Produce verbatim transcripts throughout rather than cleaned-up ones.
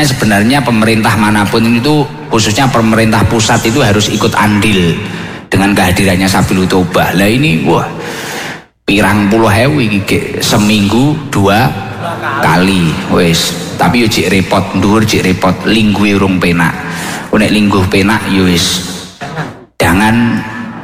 makanya sebenarnya pemerintah manapun itu, khususnya pemerintah pusat itu harus ikut andil dengan kehadirannya Sabilul Taubah. Lah ini wah pirang puluh hewu iki seminggu dua kali wis. Tapi yo cik repot, ndur cik repot, lingguhe urung penak. Nek lingguh penak yo wis jangan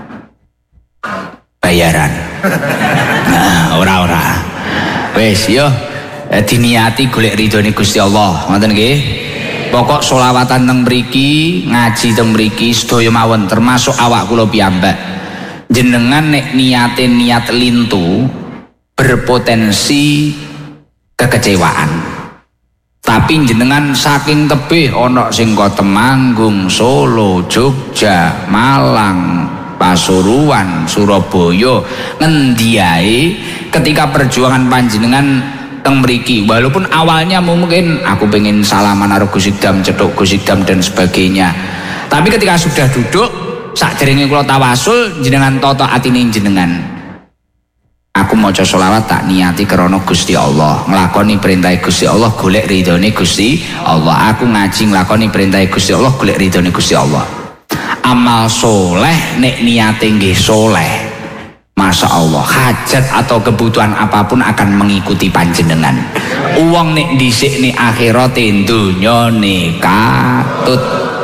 bayaran. Nah, ora-ora. Wis yo diniati golek ridhone Gusti Allah. Ngoten nggih. Pokok sholawatan teng mriki, ngaji teng mriki sedaya mawon termasuk awak kula piyambak. Jenengan nek niate niat lintu berpotensi kekecewaan. Tapi jenengan saking tebih ana sing kok Temanggung, Solo, Jogja, Malang, Pasuruan, Surabaya, ngendi ae ketika perjuangan panjenengan teng mriki, walaupun awalnya mungkin aku pengen salaman karo Gus Idam, cetuk Gus Idam dan sebagainya. Tapi ketika sudah duduk sakderenge kula tawasul, jenengan toto atine jenengan. Aku maca sholawat tak niati krana Gusti Allah, nglakoni perintah Gusti Allah, golek ridhone Gusti Allah. Aku ngaji nglakoni perintah Gusti Allah, golek ridhone Gusti Allah. Amal soleh nek niate nggih soleh, masya Allah, hajat atau kebutuhan apapun akan mengikuti panjenengan. Uang nek dhisik nek akhirate dunyane katut.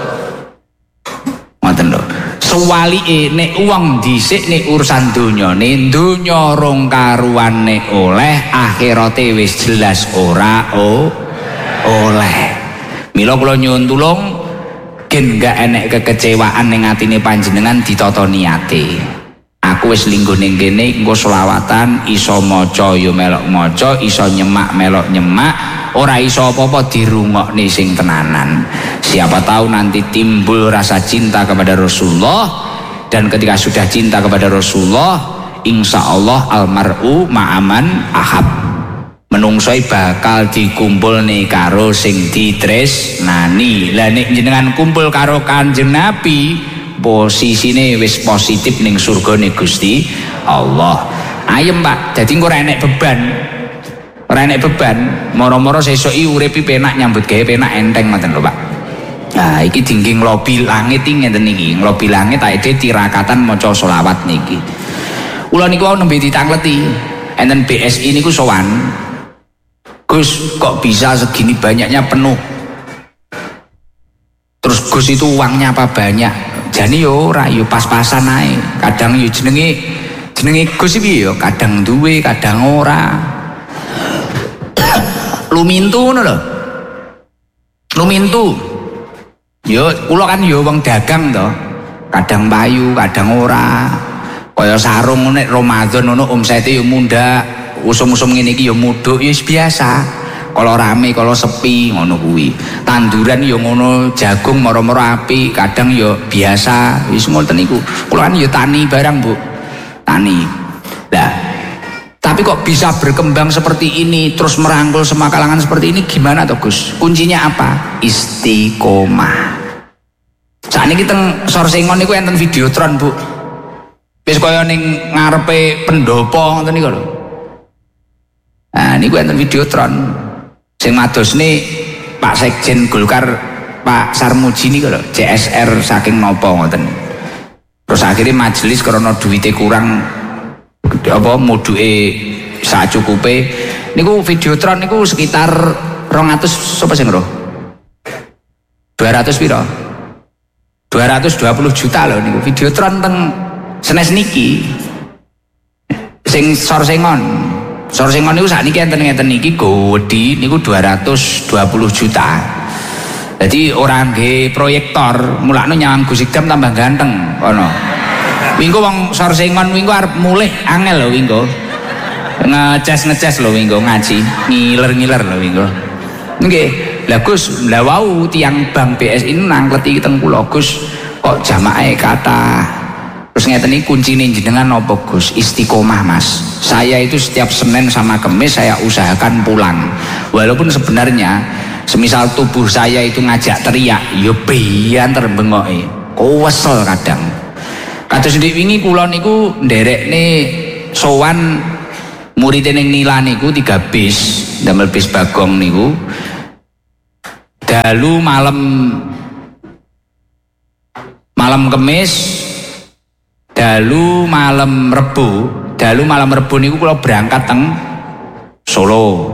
Ngoten lho. Sewalike nek uang dhisik nek urusan dunyane, dunya rong karuan nek oleh, akhirate wis jelas ora oh, oleh. Mila kula nyuwun tulung gen gak enek kekecewaan ning atine panjenengan ditata niate. Aku wis linggo ning kene engko selawatan, iso maca ya melok maca, iso nyemak melok nyemak, ora iso apa-apa dirungokne sing tenanan. Siapa tahu nanti timbul rasa cinta kepada Rasulullah, dan ketika sudah cinta kepada Rasulullah, insya Allah almar'u ma'aman ahab. Menungsoi bakal dikumpul nih karo sing ditresnani. Lah nek jenengan kumpul karo Kanjeng Nabi, posisine wis positif ning surgane Gusti Allah. Ayem Pak, dadi ora enek beban. Ora enek beban, moro-moro sesoki uripi penak, nyambut gawe penak, enteng ngoten lho Pak. Nah, iki dingking nglobi langit iki ngeten iki, nglobi langit ae tirakatan maca selawat niki. Kula niku wau nembe ditangleti, enten B S I niku sowan. Gus, kok bisa segini banyaknya penuh? Terus Gus itu uangnya apa banyak? Jane yo ora yo pas-pasan ae. Kadang yo jenenge jenenge Gus iki yo kadang duwe, kadang ora. Lumintu ngono lho. Lumintu. Yo kula kan yo wong dagang to. Kadang payu, kadang ora. Kaya sarung nek Ramadan ngono omsete yo mundhak. Usum-usum ngene iki yo mudhuk yo biasa. Kalau rame, kalau sepi ngono kuwi. Tanduran yo ngono, jagung moro-moro apik, kadang yo biasa. Wis ngoten niku. Kula kan yo tani barang, Bu. Tani. Lah, tapi kok bisa berkembang seperti ini, terus merangkul semua kalangan seperti ini, gimana toh Gus? Kuncinya apa? Istiqomah. Saat ini kita sorsengon niku enten videotron Bu. Wis kaya ning ngarepe pendopo ngoten niku lho. Nah niku enten videotron. Sing madosne Pak Sekjen Golkar Pak Sarmuji niku lho, C S R saking napa ngoten. Terus akhirnya majelis karena duitnya kurang apa muduke sacukupe niku videotron niku sekitar dua ratus sapa sing roh dua ratus piro dua ratus dua puluh juta loh niku videotron teng senes niki sing sorsengon sorsengon niku sakniki enten ngeten niki gowedi niku dua ratus dua puluh juta. Jadi orang nggih proyektor mulakno nyawang Gus Idam tambah ganteng kono. Wingko wong sorsengon wingko arep mulih angel lho wingko. Ngeces-ngeces lho wingko ngaji, ngiler-ngiler lho wingko. Nggih, lah Gus, lah wau tiyang Bank B S I nangkleti teng kula Gus, kok jamaahe kathah. Terus ngeten iki kuncine jenengan napa Gus? Istiqomah Mas. Saya itu setiap Senin sama Kamis saya usahakan pulang. Walaupun sebenarnya semisal tubuh saya itu ngajak teriak, yo bianter bengoke. Kowesel kadang. Kados ndik wingi kula niku nderekne sowan murid ning Nila niku tiga bis, damel bis Bagong niku. dalu malam malam Kemis, dalu malam Rebo, dalu malam Rebo niku kula berangkat teng Solo.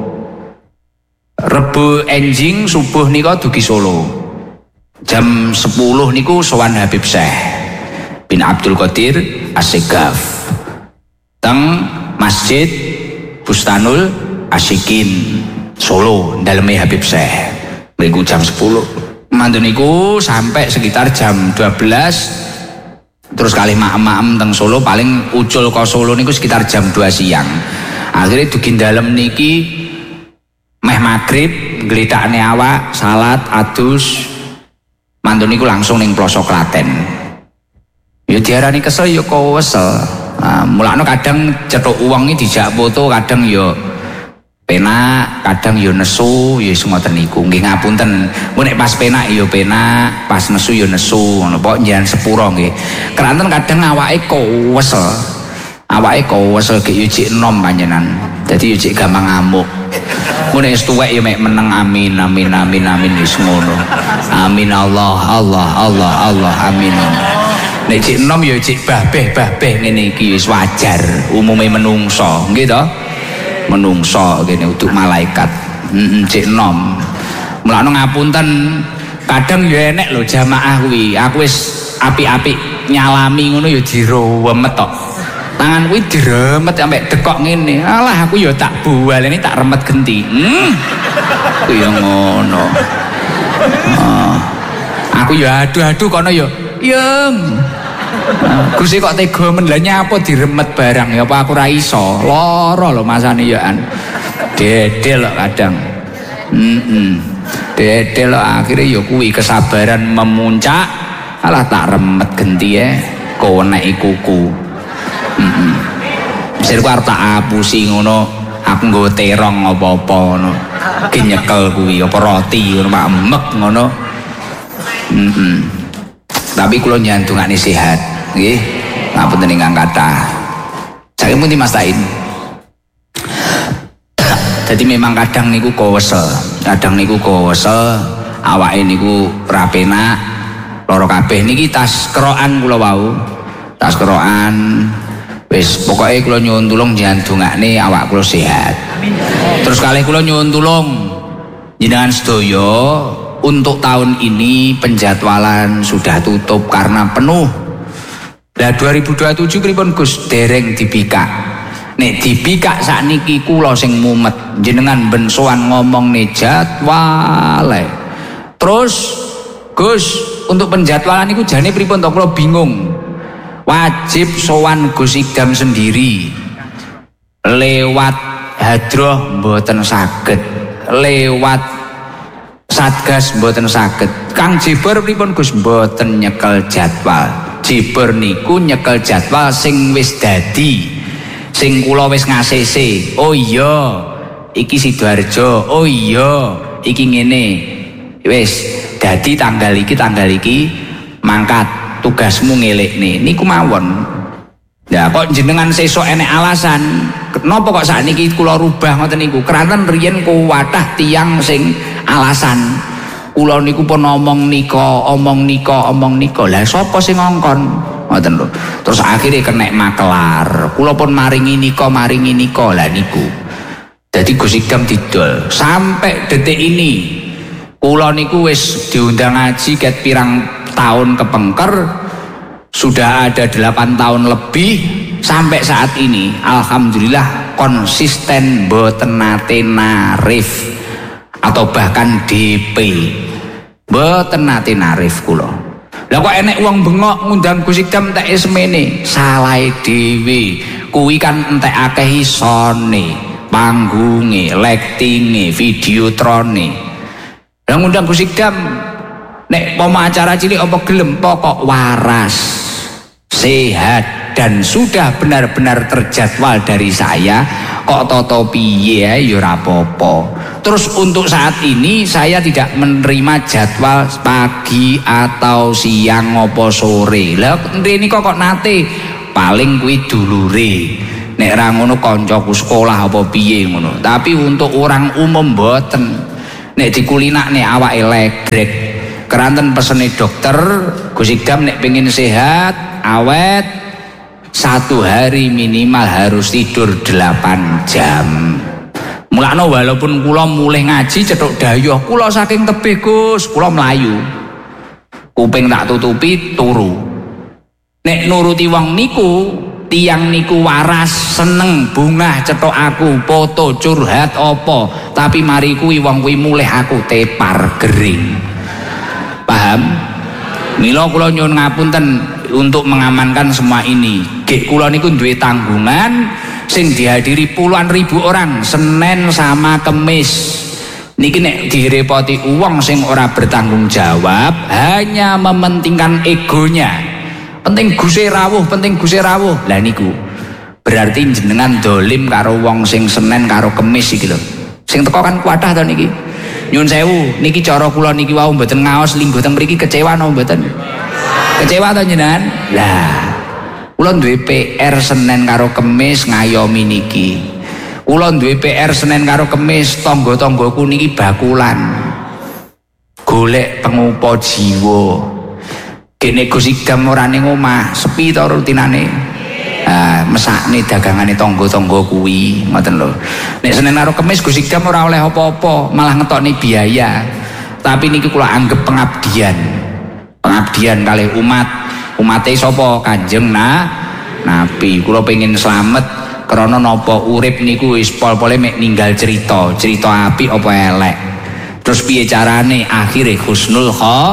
Rebo enjing subuh nika dugi Solo. Jam sepuluh niku sowan Habib Syekh bin Abdul Qadir As-Segaf teng Masjid Bustanul Asyikin Solo daleme Habib Syekh. Mriku jam sepuluh. Mantun niku sampai sekitar jam dua belas. Terus kali maem-maem teng Solo paling ucul ke Solo niku sekitar jam dua siang. Akhirnya dugi dalem niki meh maghrib glithakne awak salat adus mantun niku langsung ning Ploso Klaten. Ya diarani kesel ya kewesel. Nah, mulakno kadang cetuk uang iki dijak foto kadang ya penak, kadang yo nesu, ya ngoten niku. Nggih ngapunten. Mun nek pas penak ya penak, pas nesu ya nesu, ngono pok njenengan sepuro nggih. Keranten kadang awake kowesel. Awake kowesel ge yo jek enom panjenengan. Dadi yo jek gampang ngamuk. Mun nek tuwek ya mek meneng amin amin amin amin wis ngono. Amin Allah Allah Allah Allah amin. Nek jek enom ya jek babeh babeh ngene iki wis wajar, umume menungso, nggih to? Menungso gini untuk malaikat heeh cek nom. Mulane ngapunten kadang ya enek lho jamaah kuwi aku wis apik-apik nyalami ngono ya diremet tok. Tangan kuwi diremet sampe dekok ngene. Alah aku ya tak bualeni tak remet genti. Hmm. Ku ya ngono. Oh. Aku ya aduh-aduh kono ya. Yung. Gusti kok tega men lha nyapa diremet barang ya apa aku ra iso lara lho masane ya an dedel kok kadang heeh dedel akhirnya ya kuwi kesabaran memuncak alah tak remet genti ya konek kuku heeh mesti ku arep tak apusi ngono aku nggo terong apa-apa ngono ki nyekel kuwi apa roti ngono mak emek ngono heeh tapi kula nyantungane sehat nggih ngapunten ingkang kathah saking pundi Mas Tain. Jadi memang kadang niku kowesel kadang niku kowesel awake niku ra penak loro kabeh niki tas kerokan kula wau tas kerokan wis pokoke kula nyuwun tulung jantungane awak kula sehat. Terus kalih kula nyuwun tulung jenengan sedaya untuk tahun ini penjadwalan sudah tutup karena penuh. Lah dua ribu dua puluh tujuh pripun Gus dereng dibikak. Nek dibikak sakniki kula sing mumet jenengan ben sowan ngomongne jadwale. Terus Gus untuk penjadwalan niku jane pripun to kula bingung. Wajib sowan Gus Idam sendiri. Lewat hadroh mboten saged. Lewat Satgas mboten saged. Kang Jibor pripun Gus mboten nyekel jadwal. Jibor niku nyekel jadwal sing wis dadi. Sing kula wis ngase se. Oh iya, iki Sidoarjo. Oh iya, iki ngene. Wis dadi tanggal iki tanggal iki mangkat tugasmu ngelekne. Niku mawon. Lah kok jenengan sesuk enek alasan kenapa kok sakniki kula rubah ngoten niku? Keranten riyen kuwathah tiyang sing alasan kula niku pun omong nika, omong nika, omong nika. Lah sapa sing ngongkon? Ngoten lho. Terus akhirnya kenek makelar. Kula pun maringi nika, maringi nika. Lah niku. Dadi Gus Idam didol sampai detik ini. Kula niku wis diundang ngaji ket pirang tahun kepengker. Sudah ada delapan tahun lebih sampai saat ini alhamdulillah konsisten mboten nate narif atau bahkan D P mboten nate narif kula. Lah kok enek wong bengok ngundang Gus Idam entek semene salahe dhewe kuwi kan entek akeh isone panggunge lightinge videotrone. Lah ngundang Gus Idam nek pomo acara cilik apa gelem pokok waras sehat dan sudah benar-benar terjadwal dari saya kok toto piye ya ora apa-apa. Terus untuk saat ini saya tidak menerima jadwal pagi atau siang apa sore. Lah rene kok kok nate paling kuwi dulure nek ra ngono kancaku sekolah apa piye ngono. Tapi untuk orang umum mboten. nek dikulinakne awake legrek keranten pesene dokter Gus Idam nek pengen sehat awet satu hari minimal harus tidur delapan jam. Mulakno walaupun kula mulih ngaji cetuk dayuh kula saking tebih Gus kula mlayu kuping tak tutupi turu. Nek nuruti wong niku tiang niku waras seneng bungah cetok aku foto curhat opo tapi mari kuwi wong kuwi mulih aku tepar gering. Paham? Mila kula nyuwun ngapunten untuk mengamankan semua ini. Gek kula niku duwe tanggungan sing dihadiri puluhan ribu orang Senin sama Kemis. Niki nek direpoti uang sing ora bertanggung jawab hanya mementingkan egonya. Penting guse rawuh, penting guse rawuh. Lah niku berarti jenengan dolim karo wong sing Senin karo Kemis iki lho. Sing teko kan kuatah to niki. Nyun sewu, niki cara kula niki wau mboten ngaos linggo teng mriki kecewa napa mboten? Kecewa to jenengan? Lah, kula duwe P R Senin karo Kemis ngayomi niki. Kula duwe P R Senin karo Kemis tangga-tanggaku niki bakulan. Golek pengupa jiwa. Kene Gus Idam ora ning omah, sepi to rutinane. Ah, mesakne dagangane tangga-tangga kuwi, ngoten lho. Nek Senin karo Kemis Gus Idam ora oleh apa-apa, malah ngetokne biaya. Tapi niki kula anggap pengabdian. Pengabdian kalih umat. Umate sapa? Kanjeng na Nabi. Kula pengin slamet krana napa urip niku wis pol-pole mek ninggal cerita. Cerita apik apa elek. Terus piye carane akhire husnul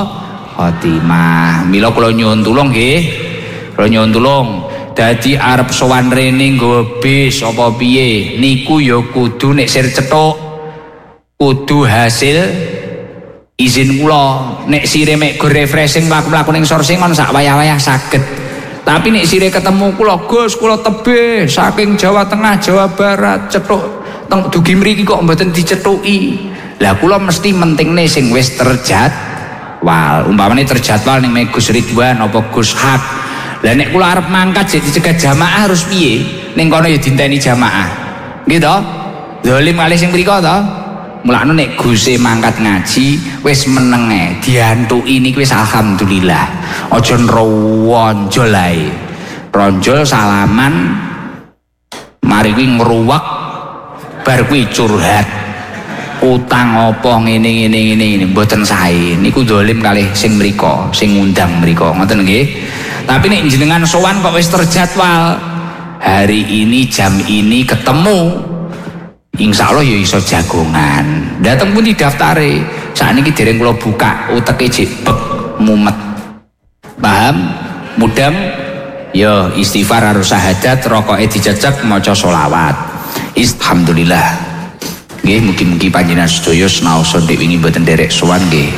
khotimah. Mila kula nyuwun tulung nggih. Kula nyuwun tulung. Dadi arep sowan rene nggawa bis apa piye niku ya kudu nek sir cetuk kudu hasil izin kula. Nek sire mek go refreshing mlaku-mlaku ning sourcing kon sak wayah-wayah saged. Tapi nek sire ketemu kula Gus kula tebih saking Jawa Tengah Jawa Barat cetuk teng dugi mriki kok mboten dicetuki. Lah kula mesti mentingne sing wis terjadwal. Umpamane terjadwal ning Gus Ridwan apa Gus Hak. Lah nek kula arep mangkat jadi cegat jamaah harus piye? Ning kono ya dinteni jamaah. Nggih to? Dolim kalih sing mriko to. Mulane nek Guse mangkat ngaji wis meneng e, diantuki niki wis alhamdulillah. Aja nronjol ae. Ronjol salaman mari kuwi ngruwek bar kuwi curhat. Utang apa ngene ngene ngene ngene mboten sae. Niku dolim kalih sing mriko, sing ngundang mriko. Ngoten nggih. Tapi nek jenengan sowan kok wis terjadwal hari ini jam ini ketemu insya Allah ya iso jagongan dateng pun didaftari saat ini dereng kula buka uteke jek bek mumet paham mudam ya istighfar harus syahadat rokoke dicecek maca sholawat alhamdulillah nggih mugi-mugi panjenengan sedaya senaosa ndek wingi mboten derek sowan nggih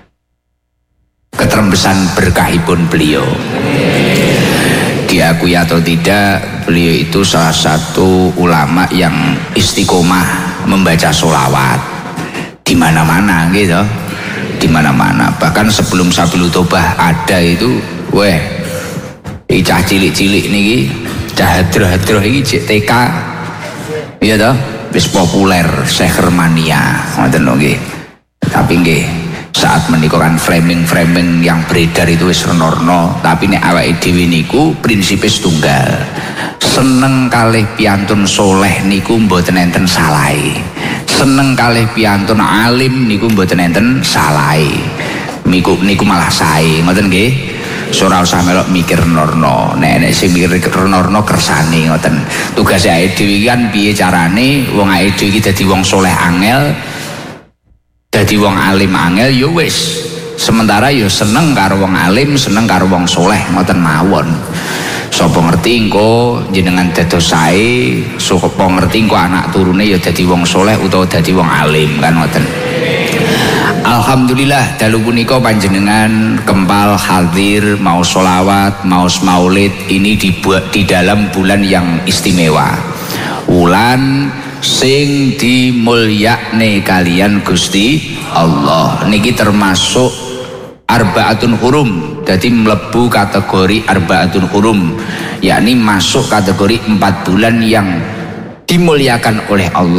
keterembesan berkahipun beliau. Diakui atau tidak beliau itu salah satu ulama yang istiqomah membaca sholawat di mana-mana gitu, di mana-mana. Bahkan sebelum Sabilul Tobah ada itu, weh, cah cilik-cilik niki, cah hadroh-hadroh ini J T K, iya toh, wis populer, Sehermania, ngoten nggih. Tapi nggih. Saat menikahkan framing-framing yang beredar itu wis renorno tapi nek awake dhewe niku prinsipe setunggal seneng kalih piantun soleh niku mboten enten salahe seneng kalih piantun alim niku mboten enten salahe niku niku malah sae ngoten nggih ora usah melok mikir renorno nek nek sing mikir renorno kersane ngoten tugas awake dhewe kan piye carane wong awake dhewe iki dadi wong soleh angel dadi wong alim angel ya wis sementara ya seneng karo wong alim seneng karo wong soleh ngoten mawon sapa ngerti engko jenengan dados sae sapa ngerti engko anak turune ya dadi wong soleh utawa dadi wong alim kan ngoten alhamdulillah dalu punika panjenengan kempal hadir mau sholawat mau maulid ini dibuat di dalam bulan yang istimewa wulan sing dimulyakne kalian Gusti Allah niki termasuk arbaatun hurum jadi mlebu kategori arbaatun hurum yakni masuk kategori empat bulan yang dimuliakan oleh Allah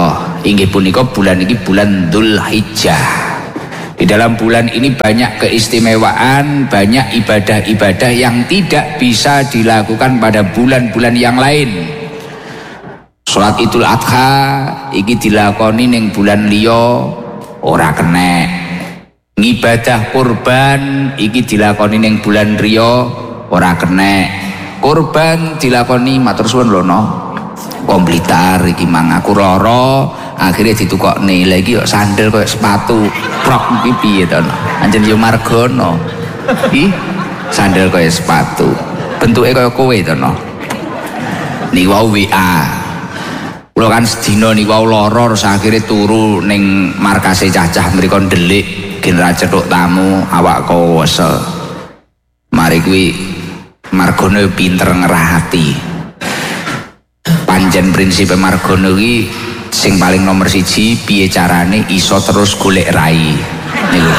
Inggih punika bulan ini bulan Dzulhijjah. Di dalam bulan ini banyak keistimewaan, banyak ibadah-ibadah yang tidak bisa dilakukan pada bulan-bulan yang lain. Salat Idul Adha iki dilakoni ning bulan liya ora kena. Ngibadah kurban iki dilakoni ning bulan riya ora kena. Kurban dilakoni matur suwun lho no. Wong Blitar iki mang aku lara, akhirnya ditukokne lagi kok sandal koyo sepatu krok iki piye to no. Anjen yo margono. Ih, sandal koyo sepatu. Bentuke koyo kowe to no. Niki wau W A. Kula kan sedina niku wau lara terus akhirnya turu ning markase cacah mriku ndelik general cetuk tamu awak kowese. Mari kuwi margono pinter ngerahati. Panjen prinsip margono iki sing paling nomor siji piye carane iso terus golek rai niku.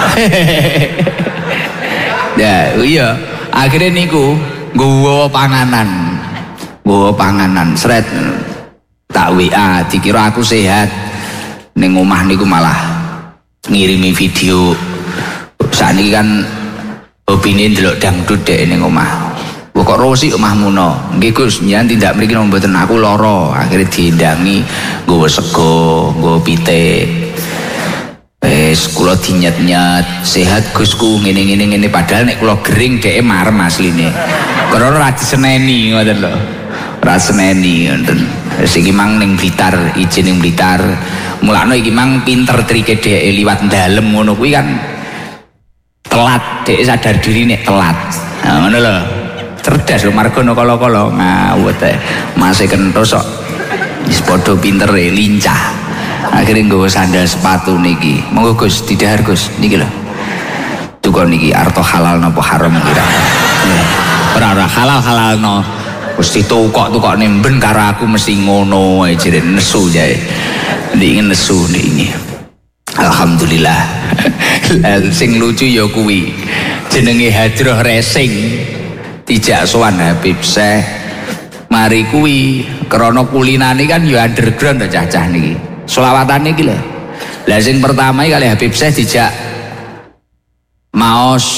Ya iya akhirnya niku nggawa panganan nggawa panganan sret tak W A dikira aku sehat ning omah niku malah ngirimi video. Sakniki kan hobine ndelok dangdut dhek ning omah. Kok rosi omahmu no? Nggih Gus, nyen tindak mriki mboten aku lara. Akhire diindangi nggawa sego, nggawa pitik. Wis kula dinyet-nyet, sehat Gusku ngene-ngene ngene padahal nek kula gering dheke marem asline. Karena ora diseneni ngoten lho. Ora seneni ngoten. Wis iki mang ning Blitar, izin ning Blitar. Mulane iki mang pinter trike dheke liwat dalem ngono kuwi kan telat, dheke sadar diri nek telat. Nah ngono lho. Cerdas lho margono kala-kala ngawut ae. Masih kenthos kok. Wis padha pintere lincah. Akhire nggawa sandal sepatu niki. Monggo Gus didhahar Gus niki lho. Tukon niki arto halal napa haram kira. Ora ora halal-halalno. Wis ditukok-tukokne ben karo aku mesti ngono ae jere nesu jae. Ndek nesu ndek ini. Alhamdulillah. Sing lucu ya kuwi. Jenenge Hadroh Racing. Dijak sowan Habib Syekh mari kuwi krana kulinane kan ya underground to cah-cah niki selawatane iki lho. Lah sing pertama iki kali Habib Syekh dijak maos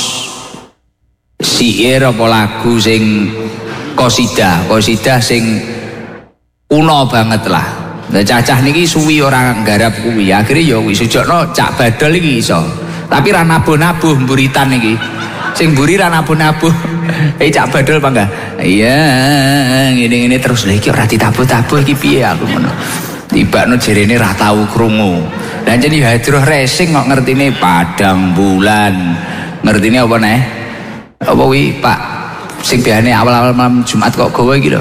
syair apa lagu sing qasidah qasidah sing kuno banget lah. Lah cah-cah niki suwi ora nggarap kuwi akhire ya wis sujokno cak badol iki iso tapi ra nabuh-nabuh mburitan iki sing mburi ra nabuh-nabuh. Eh cak badol apa enggak? Iya, ngene-ngene terus lha iki ora ditabuh-tabuh iki piye aku ngono. Tibakno jerene ra tau krungu. Lah jenenge Hadroh Racing kok ngertine Padang Bulan. Ngertine apa neh? Apa kuwi Pak sing biasane awal-awal malam Jumat kok gawe iki lho.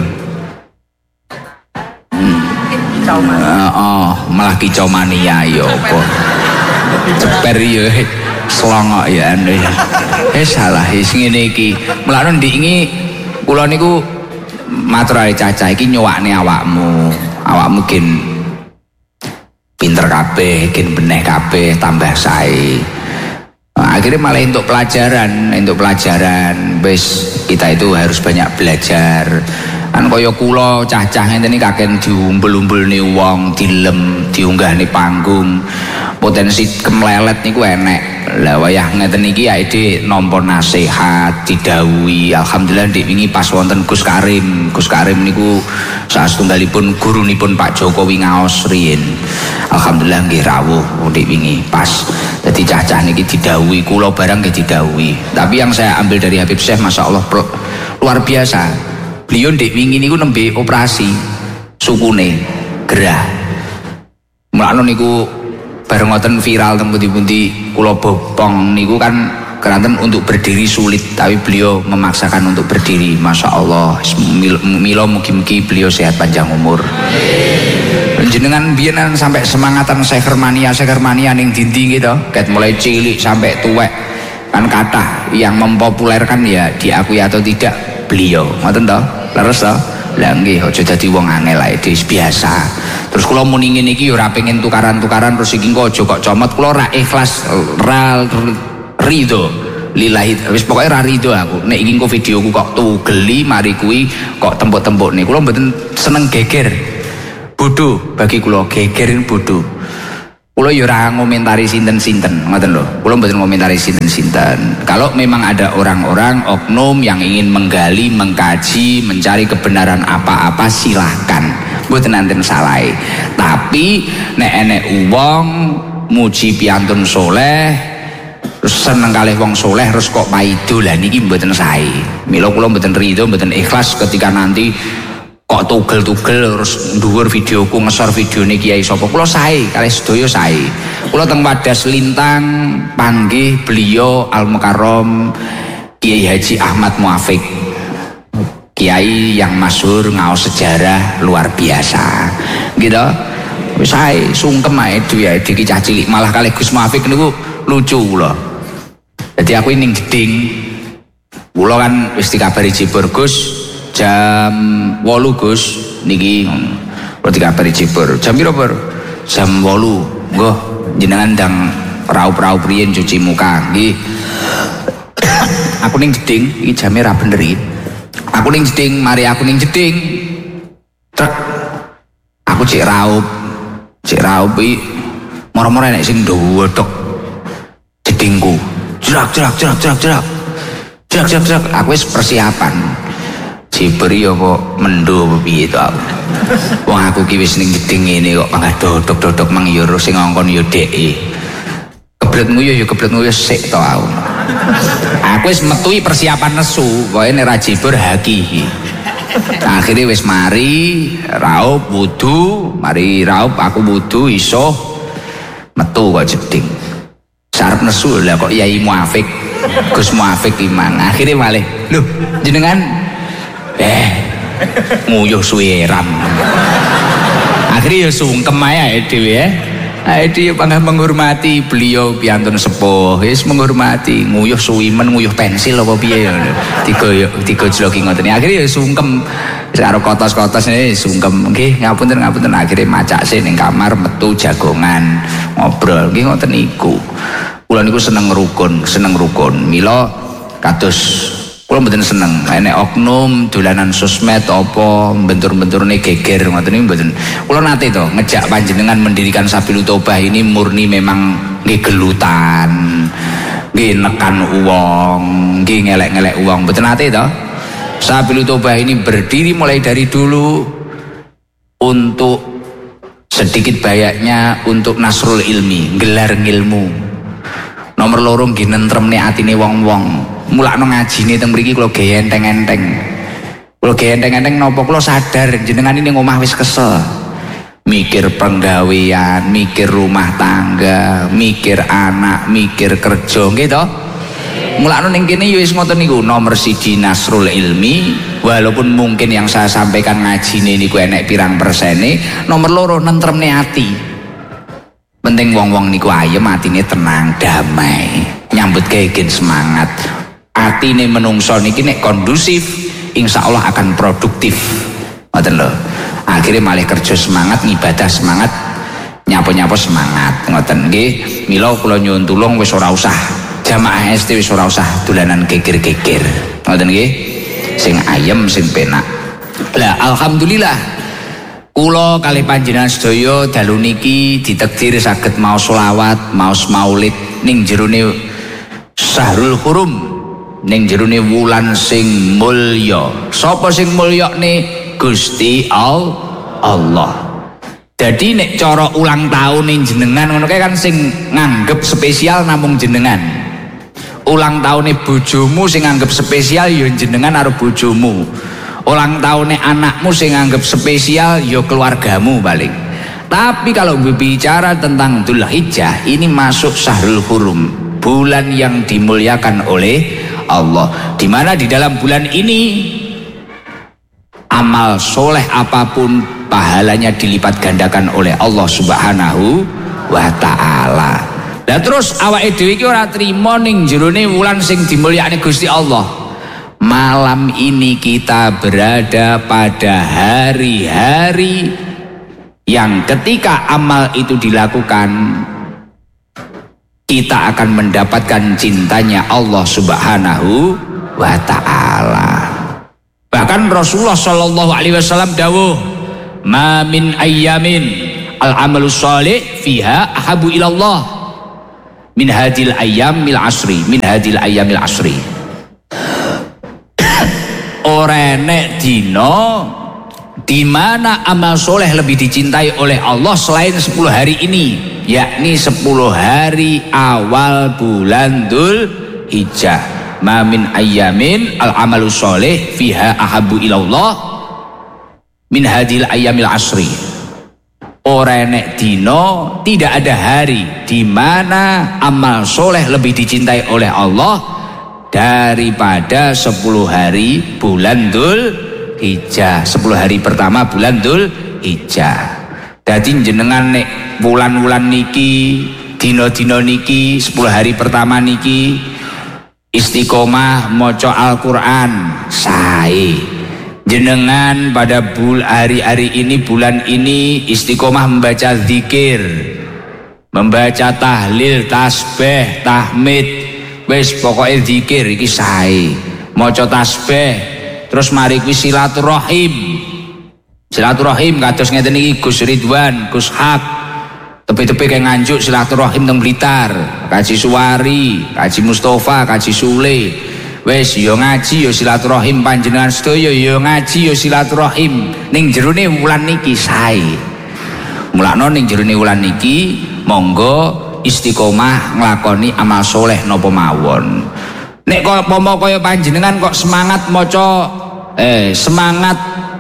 Heeh, malah kicau mania ya apa. Ceper ya. Selongok ya anu ya. Eh salah wis ngene iki. Mulane ndiki kula niku matur ae cacah iki nyowakne awakmu. Awakmu gen pinter kabeh, gen beneh kabeh, tambah sae. Nah, akhirnya malah untuk pelajaran, untuk pelajaran. Wis kita itu harus banyak belajar. Kan kaya kula cacah ngene iki kaken diumbul-umbulne wong, dilem, diunggahne panggung. Potensi kemlelet niku enek. Lah wayah ngeten iki ae nampa nasihat, didhawuhi. Alhamdulillah ndek wingi pas wonten Gus Karim. Gus Karim niku salah setunggalipun gurunipun Pak Jokowi ngaos riyin. Alhamdulillah nggih rawuh ndek wingi pas. Dadi cacah niki didhawuhi, kula barang nggih didhawuhi. Tapi yang saya ambil dari Habib Syekh masyaallah luar biasa. Beliau ndek wingi niku nembe operasi sukune gerah. Mulane niku bareng ngoten viral teng pundi-pundi kula bopong niku kan keranten untuk berdiri sulit tapi beliau memaksakan untuk berdiri. Masya Allah. Milo mugi-mugi beliau sehat panjang umur. Jenengan biyen sampai semangatan sekermania sekermania ning dinding gitu ket mulai cilik sampai tuwek kan kathah yang mempopulerkan ya diakui atau tidak beliau ngoten to leres to. Lah nggih aja dadi wong angel ae wis biasa. Terus kula muni ngene iki ya ora pengen tukaran-tukaran terus iki kok aja kok comot kula ora ikhlas ra rido lillahi wis pokoke ra rido aku nek iki engko videoku kok tugeli mari kuwi kok tembok-tembok nih kula mboten seneng geger Bodoh bagi kula, gegerin bodoh. Kula ya ora ngomentari sinten-sinten, ngoten lho. Kula mboten ngomentari sinten-sinten. Kalau memang ada orang-orang oknum yang ingin menggali, mengkaji, mencari kebenaran apa-apa silakan. Mboten nanten salah. Tapi nek enek wong muji piantun soleh, terus seneng kalih wong soleh terus kok paido, lah niki mboten sae. Mila kula mboten ridho, mboten ikhlas ketika nanti kok tugel-tugel terus dhuwur videoku ngesor videone Kiai sapa. Kula sae kalih sedaya sae. Kula teng Wadas Lintang panggih beliau Al Mukarram Kiai Haji Ahmad Muafiq, kiai yang masyhur ngaos sejarah luar biasa. Gitu. Wis sae sungkem ae dhewe iki cah cilik, malah kalih Gus Muafiq niku lucu kula. Jadi aku ning jeding. Kula kan wis dikabari jebur Gus jam wolu Gus niki kula dikabari jebur. Jam piro, Bur? Jam wolu. Nggih, jenengan ndang raup-raup riyen cuci muka nggih. Aku ning jeding, iki jame ra bener iki. Aku ning jeding, mari aku ning jeding. Trek. Aku cek raup. Cek raup iki moro-moro enek sing ndodok jedingku. Jerak jerak jerak jerak jerak. Jerak jerak jerak. Aku wis persiapan. Jiberi apa mendo apa piye to aku. Wong aku ki wis ning jeding ngene kok panggah dodok-dodok mang ya sing ngongkon ya deke. Keblet nguyu ya keblet nguyu sik to aku. Aku wis metuhi persiapan nesu, pokoke nek ra jibur haki. Akhirnya wis mari raup wudu, mari raup aku wudu iso metu kok jeding. Sarep nesu lah kok Yai Muafiq, Gus Muafiq imang. Akhirnya malih, lho jenengan eh nguyuh suweran. Akhirnya ya sungkem ae dhewe ya. Ae dhewe panggah menghormati beliau piantun sepuh, wis menghormati, nguyuh suwimen, nguyuh pensil apa piye ngono. Digoyok, digojloki ngoten. Akhirnya ya sungkem karo kotos-kotos ne sungkem. Nggih, ngapunten ngapunten. Akhirnya macake ning kamar metu jagongan ngobrol. Nggih ngoten niku. Kula niku seneng rukun, seneng rukun. Mila kados kula mboten seneng enek oknum dolanan sosmed apa bentur-benturne geger ngoten niku mboten. Kula nate to ngejak panjenengan mendirikan Sabilul Taubah ini murni memang nggih gelutan, nggih nekan uang, nggih ngelek-ngelek uang, mboten nate to. Sabilul Taubah ini berdiri mulai dari dulu untuk sedikit banyaknya untuk nasrul ilmi, gelar ngilmu. Nomor loro nggih nentremne atine wong-wong. Mulakno ngajine teng mriki kula ge enteng-enteng. Kula ge enteng-enteng napa kula sadar jenengan ini ngomah wis kesel. Mikir penggawean, mikir rumah tangga, mikir anak, mikir kerja nggih to. Mulakno ning kene ya wis ngoten niku, nomor siji nasrul ilmi, walaupun mungkin yang saya sampaikan ngajine niku enek pirang persene, nomor loro nentremne ati. Penting wong-wong niku ayem, atine tenang, damai, nyambut kegen semangat. Atine menungso niki nek kondusif, insya Allah akan produktif. Ngoten lho. Akhirnya malih kerja semangat, ngibadah semangat, nyapo-nyapo semangat. Ngoten nggih. Mila kula nyuwun tulung wis ora usah jamaah S T wis ora usah dolanan geger-geger. Ngoten nggih. Sing ayem, sing penak. Lah alhamdulillah kula kalih panjenengan sedaya dalu niki ditakdir saged maos selawat, maos maulid ning jerone Syahrul Hurum, ning jerone wulan sing mulya. Sapa sing mulyane? Gusti Allah. Jadi nek cara ulang tahun ning jenengan ngono kae kan sing nganggep spesial namung jenengan. Ulang tahune bojomu sing nganggep spesial ya jenengan karo bojomu. Ulang tahunnya anakmu sing anggap spesial yo keluargamu balik. Tapi kalau berbicara tentang Dzulhijjah, ini masuk Syahrul Hurum, bulan yang dimuliakan oleh Allah, di mana di dalam bulan ini amal soleh apapun pahalanya dilipat gandakan oleh Allah Subhanahu wa Ta'ala. Lah terus awake dhewe iki ora trima ning jerone wulan sing dimulyakane Gusti Allah. Malam ini kita berada pada hari-hari yang ketika amal itu dilakukan, kita akan mendapatkan cintanya Allah Subhanahu wa Ta'ala. Bahkan Rasulullah Shallallahu Alaihi Wasallam dawuh, ma min ayyamin al-amalu sholih fiha ahabu ilallah min hadil ayyamil asri min hadil ayyamil asri. Ora enek dina di mana amal soleh lebih dicintai oleh Allah selain sepuluh hari ini, yakni sepuluh hari awal bulan Dzul Hijjah. Ma min ayyamin al amalu soleh fiha ahabu ilallah min hadil ayyamil asri. Ora enek dina, tidak ada hari di mana amal soleh lebih dicintai oleh Allah daripada sepuluh hari bulan Dzul Hijjah. sepuluh hari pertama bulan Dzul Hijjah. Dadi jenengan nek wulan-wulan niki, dina-dina niki, sepuluh hari pertama niki istiqomah maca Al-Qur'an sae. Jenengan pada bul hari-hari ini, bulan ini istiqomah membaca zikir, membaca tahlil, tasbih, tahmid, wis pokoke zikir iki sae. Maca tasbih, terus mari kuwi silaturahim. Silaturahim kados ngeten iki Gus Ridwan, Gus Hak. Tepi-tepi kayak nganjuk silaturahim teng Blitar, Kaji Suwari, Kaji Mustafa, Kaji Sule. Wis yo ngaji yo silaturahim panjenengan sedaya yo ngaji yo silaturahim ning jerone wulan niki sae. Mulakno ning jerone wulan niki monggo istiqomah nglakoni amal soleh napa mawon. Nek kok pomo kaya panjenengan kok semangat maca eh semangat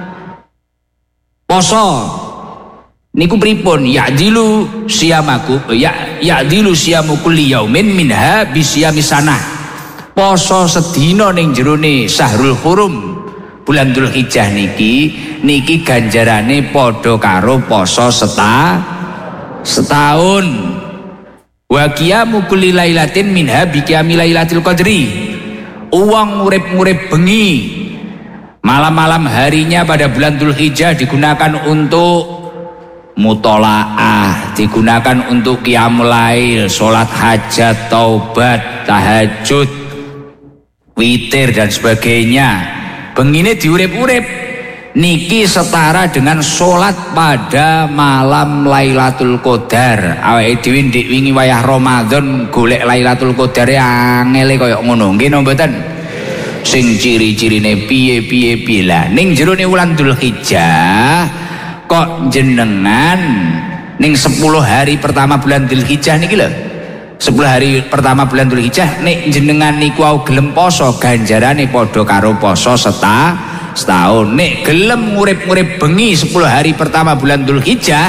poso niku pripun? Ya'dilu siyamaku ya ya'dilu siyamu kulli yaumin minha bi siyami sanah. Poso sedina ning jerone Syahrul Hurum bulan Dzul Hijjah niki niki ganjarane padha karo poso seta setahun. Wa qiyamu kulli lailatin minha bi qiyami lailatul qadri. Uang urip-urip bengi malam-malam harinya pada bulan Dzul Hijjah digunakan untuk mutolaah, digunakan untuk qiyamul lail, salat hajat, taubat, tahajud, witir dan sebagainya. Bengine diurip-urip niki setara dengan sholat pada malam Lailatul Qadar. Awake dhewe ndek wingi wayah Ramadan golek Lailatul Qadar angele kaya ngono nggih napa mboten? Sing ciri-cirine piye-piye piye lah ning jerone wulan Dzul Hijjah kok jenengan ning sepuluh hari pertama bulan Dzul Hijjah niki lho. sepuluh hari pertama bulan Dzul Hijjah nek jenengan niku au gelem poso ganjarane padha karo poso seta setahun. Nek gelem ngurip-ngurip bengi sepuluh hari pertama bulan Dzul Hijjah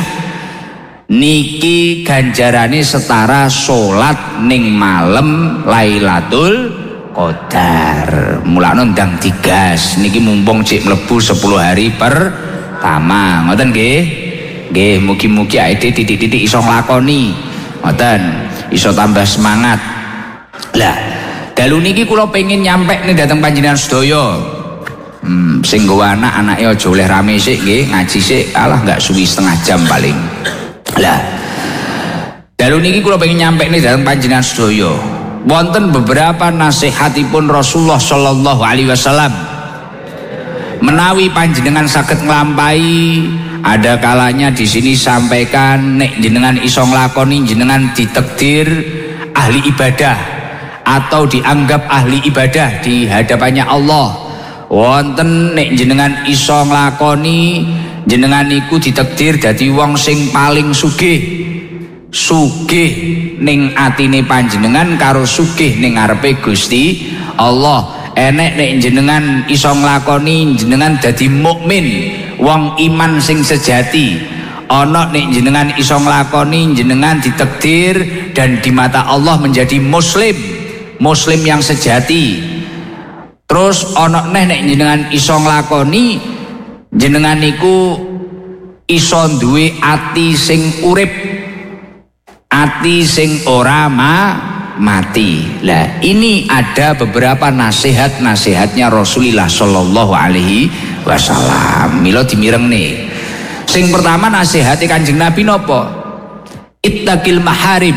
niki ganjarane setara salat ning malam Lailatul Qadar. Mulane ndang digas niki mumpung cek mlebu sepuluh hari pertama. Ngoten nggih? Nggih, mugi-mugi ae titik-titik iso nglakoni. Ngoten. Iso tambah semangat. Lah, dalu niki kula pengin nyampe nih dateng panjenengan sedaya. Hmm, sing nggawa anak anake aja oleh rame sik nggih, ngaji sik alah enggak suwi setengah jam paling. Lah, dalu niki kula pengin nyampe nih dateng panjenengan sedaya. Wonten beberapa nasihatipun Rasulullah sallallahu alaihi wasallam. Menawi panjenengan saged nglampahi, ada kalanya di sini sampaikan nek jenengan iso nglakoni jenengan ditakdir ahli ibadah atau dianggap ahli ibadah di hadapannya Allah. Wonten nek jenengan iso nglakoni jenengan iku ditakdir dadi wong sing paling sugih. Sugih ning atine panjenengan karo sugih ning ngarepe Gusti Allah. Enek nek jenengan iso nglakoni jenengan dadi mukmin, wong iman sing sejati. Ana nek jenengan iso nglakoni jenengan ditakdir dan di mata Allah menjadi muslim, muslim yang sejati. Terus ana neh nek jenengan iso nglakoni jenengan niku iso duwe ati sing urip, ati sing ora ma mati. Lah ini ada beberapa nasihat-nasihatnya Rasulullah Shallallahu Alaihi Wasallam. Milo dimireng nih. Sing pertama nasihati Kanjeng Nabi nopo? Ittaqil maharim.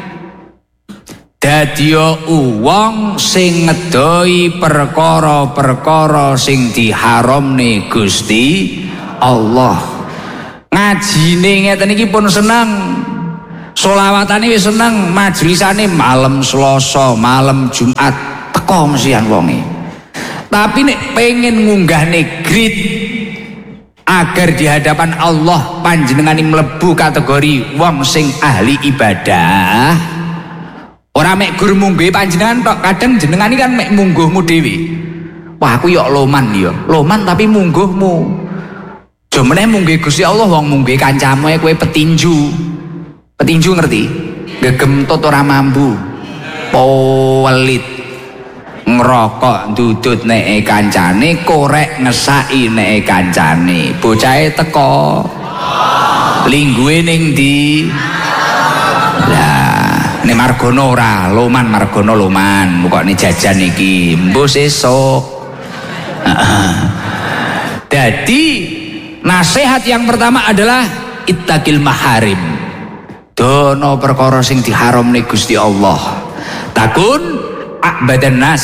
Dadiyo uwong sing ngedoi perkara-perkara sing diharamne Gusti Allah. ngajine ngeten iki pun seneng, sholawatane wis seneng, majelisane malam Selasa, malam Jumat teko mesian wonge. Tapi nek pengen ngunggahne grit agar di hadapan Allah panjenengane mlebu kategori wong sing ahli ibadah, ora mek gur mungguh panjenengan tok, kadang jenengan iki kan mek mungguhmu dhewe. Wah aku yo loman yo, loman tapi mungguhmu. Jomene mungguh Gusti Allah wong mungguh kancamu kowe petinju. Petinju ngerti? Gegem tot ora mambu. Pelit. Ngerokok dudut neke kancane, korek ngesaki neke kancane. Bocahe teko. Lingguhe ning ndi? Lah, nek Margono ora, loman Margono loman. Pokokne jajan iki, mbuh sesuk. Jadi nasihat yang pertama adalah ittaqil maharim. Dono perkara sing diharamne Gusti Allah. Takun a'badan nas.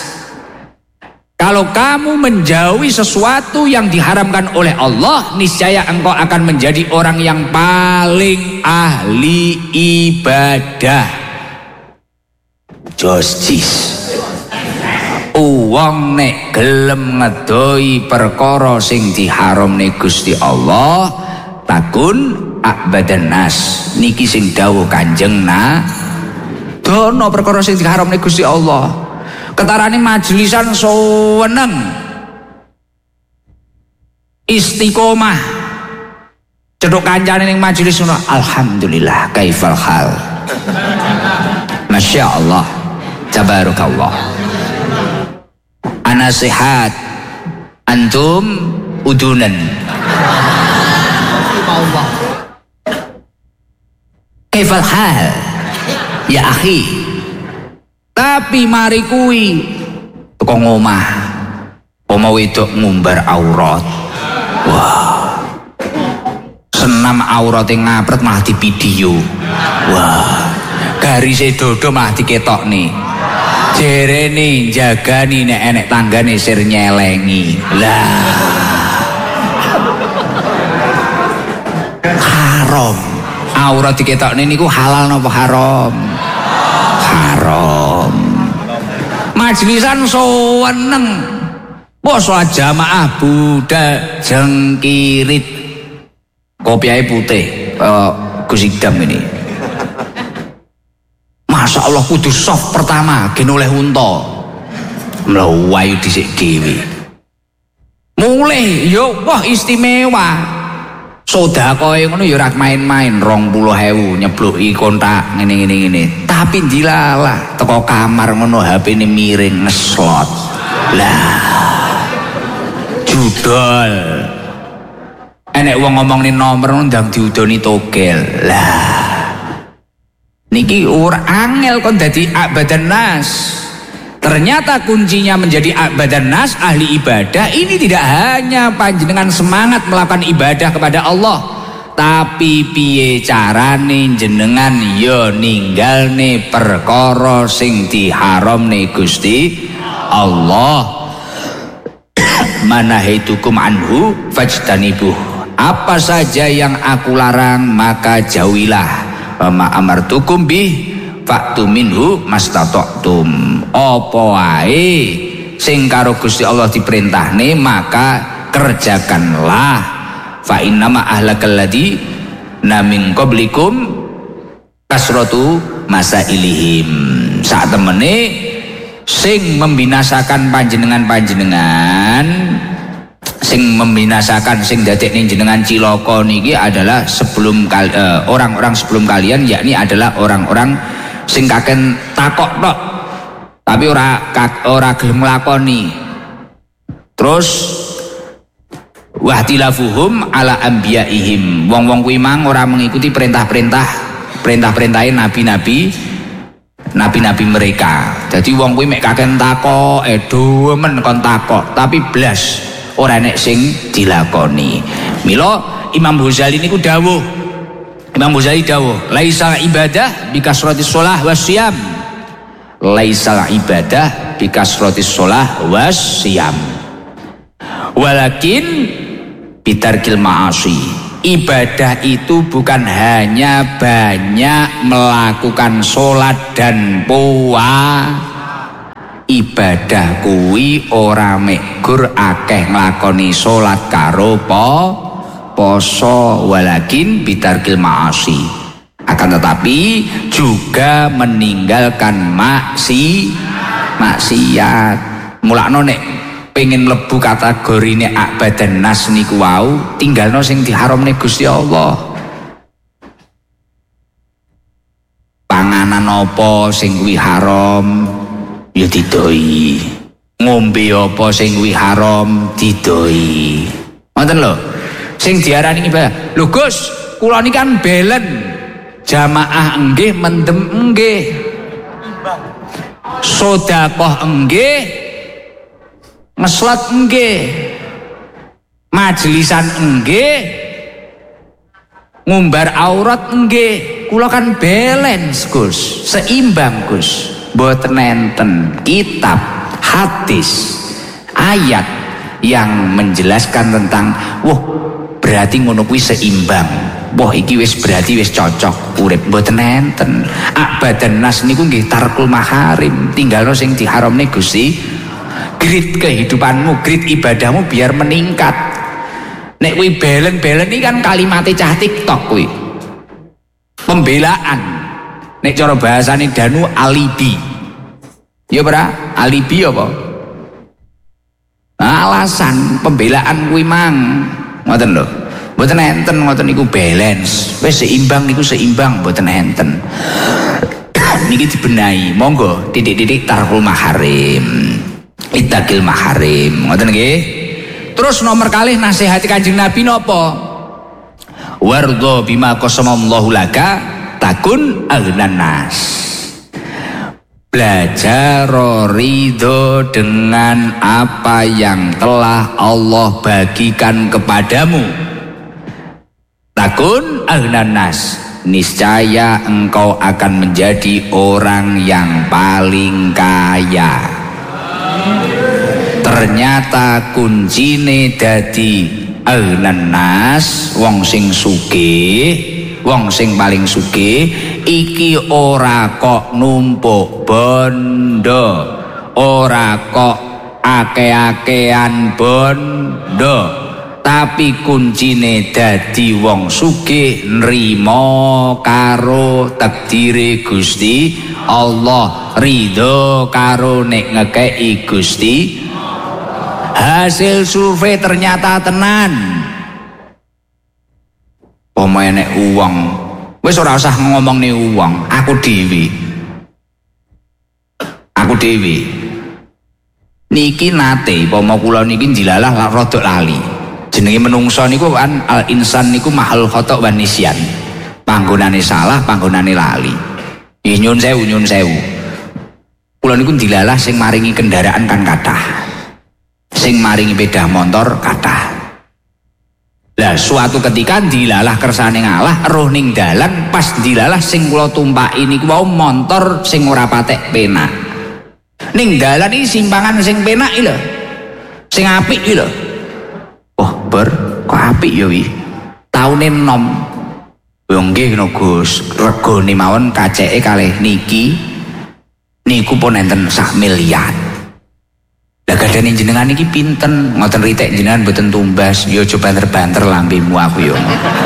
Kalau kamu menjauhi sesuatu yang diharamkan oleh Allah, niscaya engkau akan menjadi orang yang paling ahli ibadah. Jostis. Uwong nek gelem ngedoi perkara sing diharamne Gusti Allah, takun a'badan nas. Niki sing dawuh Kanjeng na dono perkara sing diharamne Gusti Allah. Ketarane majelisan seneng, istiqomah, cedhok kancane ning majelis ngono, alhamdulillah kaifal hal. Masya Allah, tabarakallah. Ana sehat, antum udunan. Kaifal hal ya akhi. Tapi mari kuwi teko ngomah, omah wedok ngumbar aurat. Wah, senam aurate ngapret malah di video. Wah, garise dodo malah diketokne. Jerene jagani nek enek tanggane sir nyelengi. Lah, haram. Aurat diketokne niku halal napa haram? Haram. Majelisan seneng, poso jamaah budak jengkirit, kopiahnya putih, uh, Gus Idam ini. Masya Allah kudu soft pertama, gen oleh unta, melayu disik dewi. Mulai, yo wah istimewa. Sedekah ngono ya ora main-main, rong puluh ewu nyebluki kontak ngene-ngene ngene. Tapi dilalah teko kamar ngono H P-ne miring ngeslot. Lah. Judol. Enek wong ngomongin nomor ndang diudoni togel. Lah. Niki ora angel kon dadi a'badan nas. Ternyata kuncinya menjadi a'badan nas, ahli ibadah, ini tidak hanya panjenengan semangat melakukan ibadah kepada Allah, tapi piye carane jenengan yo ninggalne perkara sing diharamne Gusti Allah. Manahitukum anhu fajtanibuh. Apa saja yang aku larang maka jauhilah. Wa ma amartukum bih faktu minhu mastata'tum. Apa wae sing karo Gusti Allah diperintahne maka kerjakanlah. Fa innama ahlakal ladzi namin qablikum kasratu masailihim. Sak temene sing membinasakan panjenengan-panjenengan, sing membinasakan sing dadekne jenengan cilaka niki adalah sebelum kal, uh, orang-orang sebelum kalian, yakni adalah orang-orang sing kaken takok tok tapi ora ora gelem nglakoni. Terus wahtilafuhum ala anbiyaihim, wong-wong kuwi mang ora mengikuti perintah-perintah perintah-perintahe nabi-nabi nabi-nabi mereka. Jadi wong kuwi mek kaken takok edo men kon takok tapi blas ora nek sing dilakoni. Mila Imam Ghazali niku dawuh, Imam Ghazali dawuh, laisa ibadah bi kasratis shalah wasyam. Laisa ibadah bi kasratis shalah wasyam. Walakin bitarkil ma'asi. ibadah itu bukan hanya banyak melakukan sholat dan puasa. Ibadah kuwi ora mek gur akeh nglakoni salat karo po poso walakin bitarkil ma'asi, akan tetapi juga meninggalkan maksi maksiat. Mulakno nek pengen mlebu kategorine abadan nas niku wau tinggalno sing diharamne Gusti Allah. Panganan apa sing kuwi haram ya didoi, ngombe apa sing kuwi haram didoi. Ngoten lho sing diarani ibadah. Lho Gus, kula niki kan belen jamaah nggih, mendem nggih, sedekah nggih, ngeslat nggih, majelisan nggih, ngumbar aurat nggih. Kula kan balance Gus, seimbang Gus. Mboten enten kitab, hadis, ayat yang menjelaskan tentang wah berarti ngono kuwi seimbang. Wah iki wis berarti wis cocok urip. Mboten enten. Abadan nas niku nggih tarkul maharim, tinggalno sing diharamne Gusti. Grit kehidupanmu, grit ibadahmu biar meningkat. Nek kuwi belen-belen iki kan kalimate cah TikTok kuwi. Pembelaan. Nek cara bahasane Danu alibi. Ya ora, alibi apa? Alasan pembelaan kuwi mang. Ngoten lho. Mboten enten ngoten niku balance. Wis seimbang niku seimbang mboten enten. Niki dibenahi. Monggo titik-titik tarkul maharim. Ittaqil maharim. Ngoten nggih. Terus nomor kalih nasihati Kanjeng Nabi napa? Wardo bima qasamallahu laka takun aghnan nas. Belajar ridho dengan apa yang telah Allah bagikan kepadamu. Takun aghnan nas, niscaya engkau akan menjadi orang yang paling kaya. Ternyata kuncine dadi aghnan nas, wong sing sugih, wong sing paling sugih iki ora kok numpuk bondo, ora kok ake-akean bondo, tapi kuncine dadi wong sugih nrimo karo takdire Gusti Allah, ridho karo nek ngekeki Gusti. Hasil survei ternyata tenan. Pomoe nek uang, wis ora usah ngomong nih uang, aku dewi, aku dewi. Niki nate, pomo kula niki dilalah rodok lali. Jenenge menungso niku kan al insan niku mahal khotok wan nisyan. Panggonane salah, panggonane lali. Nggih nyun sewu, nyun sewu. Kula niku dilalah sing maringi kendaraan kan kathah, sing maringi sepeda motor kathah. Lah suatu ketika dilalah kersane ngalah roh ning dalan, pas dilalah sing kula tumpaki niku wau montor sing ora patek penak. Ning dalan iki simpangan sing penak iki lho. Sing apik iki lho. Oh, ber kok apik ya wi. Taune enom. Yo nggih no Gus, regane mawon kaceke kalih niki niku pun enten sak miliar. Lah gadane jenengan iki pinten, ngoten ritek jenengan mboten tumbas, ya aja banter-banter lambemu aku yo.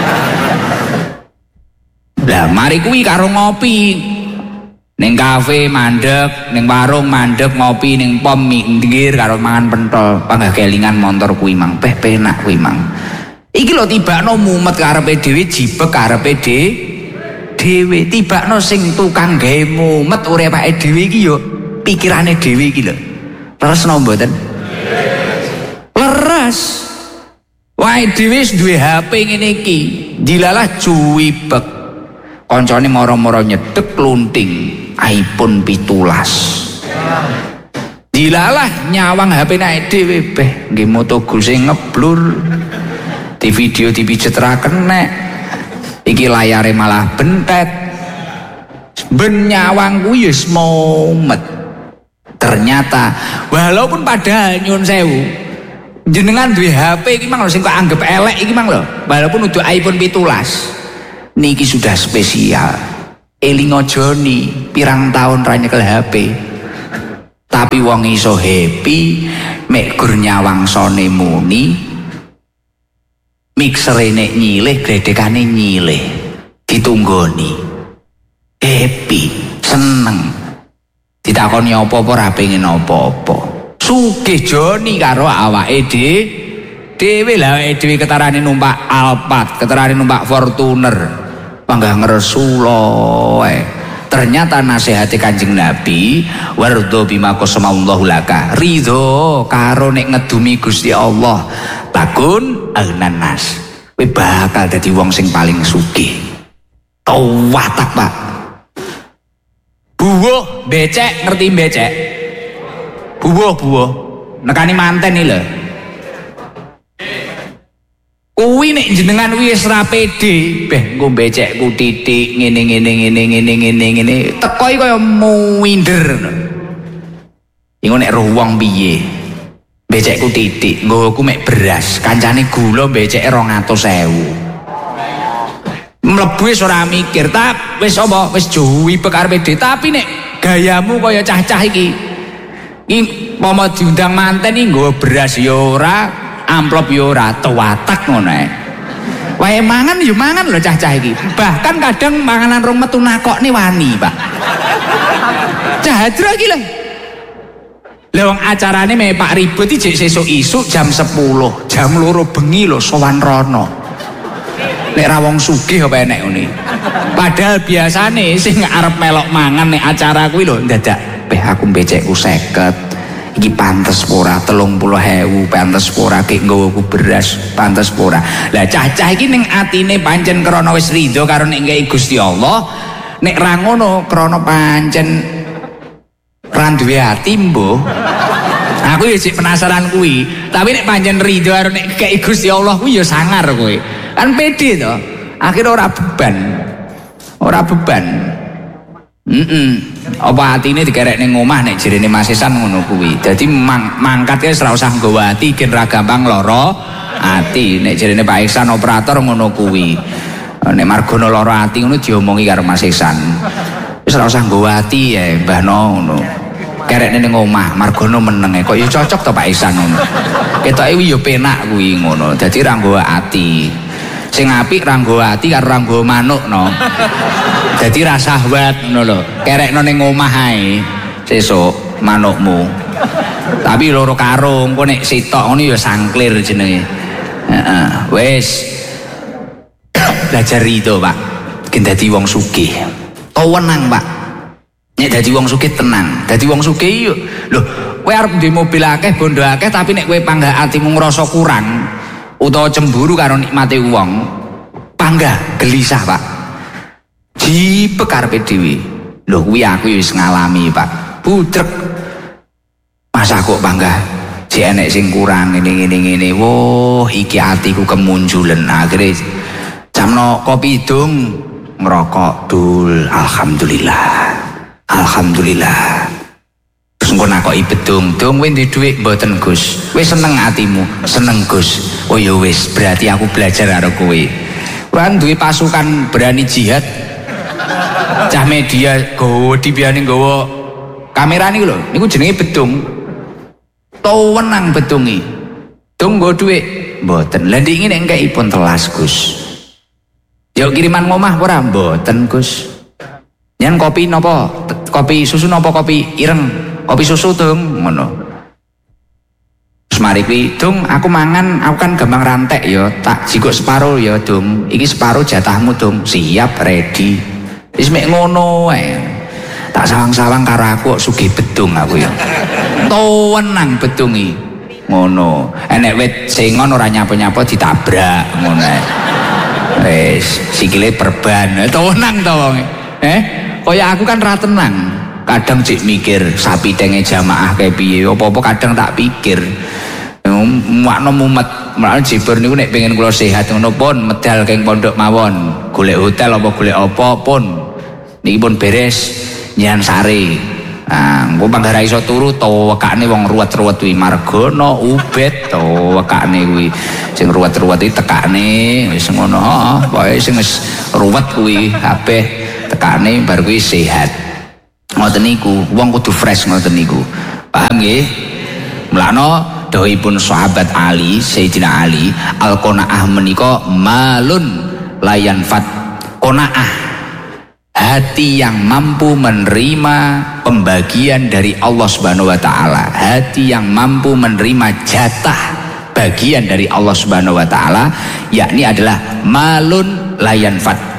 Lah mari kuwi karo ngopi. Ning kafe mandeg, ning warung mandeg ngopi, ning pom minggir karo mangan pentol, panggah kelingan motor kuwi mang, peh penak kuwi mang. Iki lho tibakno mumet karepe dhewe, jibek karepe dhewe, tibakno sing tukang gawe mumet uripake dhewe iki yo pikirane dhewe iki lho. Leres no mboten? Leres. Wae dhewe wis duwe H P ngene iki, dilalah cuwibek. Kancane moro-moro nyedek klunting iPhone pitulas. Dilalah nyawang H P nek dhewe beh nggih moto guse ngeblur. Di video dipijet ra kenek. Iki layare malah bentet. Ben nyawang kuwi wis momet. Ternyata walaupun padahal nyun sewu Jenengan duwe H P iki mang lho sing kok anggap elek iki mang lho. Walaupun udah iPhone pitulas. Niki sudah spesial. Elingo Joni pirang tahun ra nyekel H P. Tapi wong iso happy mek gur nyawangsane muni. Mixere nek nyilih gredekane nyilih. Ditunggoni. Happy, seneng. Ditakoni apa-apa ora pengen apa-apa. Sugih Joni karo awake dhewe lah awake dhewe ketarane numpak Alphard, ketarane numpak Fortuner. Panggah ngresula ae. Ternyata nasihati Kanjeng Nabi, wardo bima qasamallahu laka. Ridho karo nek ngedumi Gusti Allah. Takun agnan nas. Kowe bakal dadi wong sing paling sugih. Tawatak, Pak. Buwuh becek, ngerti becek? Buwuh-buwuh nekani manten iki lho. Kuwi nek jenengan wis ra pede, beh engko becekku titik ngene ngene ngene ngene ngene ngene teko iki kaya muwinder. Iku nek roh wong piye? Becekku titik, nggoku mek beras, kancane gula beceke rong atus ewu. Mlebu wis ora mikir, tak wis apa wis juwi pekarepe dhewe, tapi nek gayamu kaya cah-cah iki. Iki pomo diundang manten iki nggo beras ya ora, amplop ya ora, tuwatak ngono ae. Wae mangan ya mangan lho cah-cah iki. Bahkan kadang manganan rong metu nakokne wani, Pak. Cahadra iki lho. Lah wong acarane me Pak ribut iki sesuk isuk jam sepuluh, jam loro bengi lho sowan rono. Nek ra wong sugih apa enek ngene. Padahal biasane sing arep melok mangan nek acara kuwi lho dadak, "Beh aku becekku seket. Iki pantes ora telung puluh ewu, pantes ora ki nggowoku beras, pantes ora." Lah cah-cah iki ning atine pancen krana wis ridho karo nek ngeki Gusti Allah. Nek ra ngono krana pancen ra duwe ati mbuh. Aku ya sik penasaran kuwi, tapi nek pancen ridho karo nek ngeki Gusti Allah kuwi ya sangar kowe. Kan pede to. Akhirnya ora beban. Ora beban. Heeh. Apa atine dikerek ning omah nek jerene Masesan ngono kuwi. Dadi mang, mangkate wis ora usah nggawa ati gen ra gampang lara ati. Nek jerene Pak Ihsan operator ngono kuwi. Nek Margono lara ati ngono diomongi karo Masesan. Wis ora usah nggawa ati ya Mbahno ngono. Kerekne ning omah Margono meneng kok ya cocok to Pak Ihsan ngono. Ketoke kuwi ya penak kuwi ngono. Dadi ra nggawa ati. Sing apik ra nggawa ati karo ra nggawa manuk no. Dadi ra syahwat ngono lho. Kerekno ning omah ae sesuk manukmu. Tapi loro karung kok nek sitok ngono ya sangklir jenenge. Heeh, wis. Belajar itu, Pak. Gen dadi wong sugih. Tenang, Pak. Nek dadi wong sugih tenang. Dadi wong sugih yo lho, kowe arep duwe mobil akeh, bondo akeh tapi nek kowe panggah atimu ngrasa kurang utawa cemburu karo nikmate wong, panggah gelisah, Pak. Jipek karepe dhewe. Lho kuwi aku wis ngalami, Pak. Budrek. Masa kok panggah jek enek sing kurang ngene ngene ngene. Woh, iki atiku kemunculan. Akhire jamno kopi dong ngerokok dul. Alhamdulillah. Alhamdulillah. Terus engko nakoki bedung, "Dong kowe duwe dhuwit mboten, Gus?" "Wis seneng atimu." "Seneng, Gus." "Oh ya wis, berarti aku belajar karo kowe." Kan duwe pasukan berani jihad. Cah media gowo dibiane nggawa kamera niku lho, niku jenenge bedung. Tawenang bedungi. "Dong nggo dhuwit." "Mboten." "Lah ndek iki nek engke ipun telas, Gus." "Ya kiriman ngomah ora?" "Mboten, Gus." "Nyen kopi napa? Kopi susu napa kopi ireng?" "Kopi susu, Dong." Ngono. Terus mari kuwi, "Dong, aku mangan, aku kan gampang rantek ya, tak jikuk separuh ya, Dong. Iki separuh jatahmu, Dong." "Siap, ready." Wis mek ngono wae. Tak sawang-sawang karo aku kok sugih bedung aku ya. Tenang bedungi. Ngono. Enek wit sengon ora nyapa-nyapa ditabrak ngono ae. Wis sikile perban. Tenang to wong. Eh, kaya aku kan ra tenang. Kadang cek mikir sapi tenge jamaah kayak piye, apa-apa kadang tak pikir. Makno mumet, malah jibur niku nek pengen kula sehat ngono pun medal keng pondok mawon. Golek hotel apa golek apa pun. Niki pun beres nyan sare. Nah, engko panggara iso turu to wekane wong ruwet-ruwet kuwi Margono, Ubed to wekane kuwi. Sing ruwet-ruwet iki tekane wis ngono, heeh, pokoke sing wis ruwet kuwi kabeh tekane bar kuwi sehat. Ngoten niku, wong kudu fresh ngoten niku. Paham nggih? Mulane dawuhipun sahabat Ali, Sayyidina Ali, al-qanaah menika malun layanfat. Qanaah hati yang mampu menerima pembagian dari Allah Subhanahu wa taala, hati yang mampu menerima jatah bagian dari Allah Subhanahu wa taala, yakni adalah malun layanfat,